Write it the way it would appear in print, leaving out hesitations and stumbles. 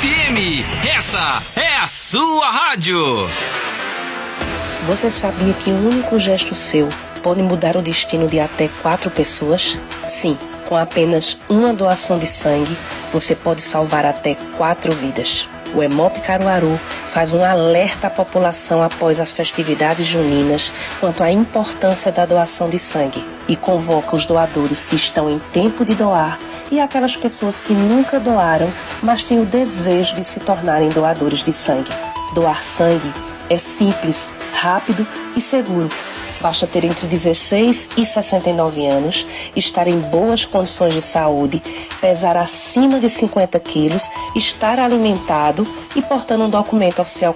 FM, essa é a sua rádio. Você sabia que um único gesto seu pode mudar o destino de até 4 pessoas? Sim, com apenas uma doação de sangue, você pode salvar até 4 vidas. O Hemop Caruaru faz um alerta à população após as festividades juninas quanto à importância da doação de sangue e convoca os doadores que estão em tempo de doar e aquelas pessoas que nunca doaram, mas têm o desejo de se tornarem doadores de sangue. Doar sangue é simples, rápido e seguro. Basta ter entre 16 e 69 anos, estar em boas condições de saúde, pesar acima de 50 quilos, estar alimentado e portando um documento oficial